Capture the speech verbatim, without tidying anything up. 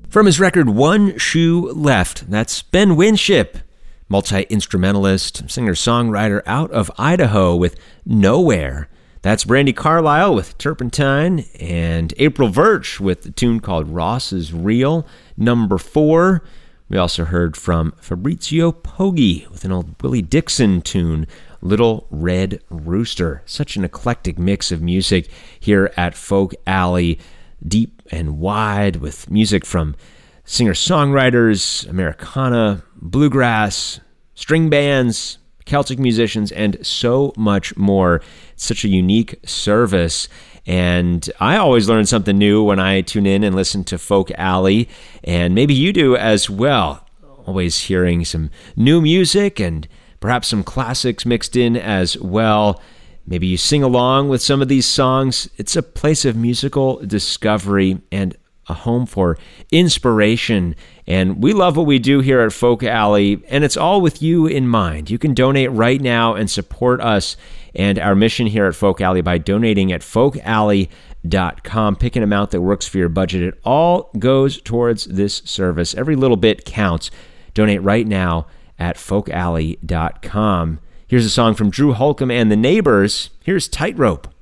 From his record One Shoe Left, that's Ben Winship, multi-instrumentalist, singer-songwriter out of Idaho with Nowhere. That's Brandi Carlile with Turpentine, and April Virch with a tune called Ross is Real, number four. We also heard from Fabrizio Poggi with an old Willie Dixon tune, Little Red Rooster. Such an eclectic mix of music here at Folk Alley, deep and wide, with music from singer-songwriters, Americana, bluegrass, string bands, Celtic musicians, and so much more. It's such a unique service, and I always learn something new when I tune in and listen to Folk Alley, and maybe you do as well. Always hearing some new music and perhaps some classics mixed in as well. Maybe you sing along with some of these songs. It's a place of musical discovery and a home for inspiration. And we love what we do here at Folk Alley, and it's all with you in mind. You can donate right now and support us and our mission here at Folk Alley by donating at folk alley dot com. Pick an amount that works for your budget. It all goes towards this service. Every little bit counts. Donate right now at folk alley dot com. Here's a song from Drew Holcomb and the Neighbors. Here's Tightrope.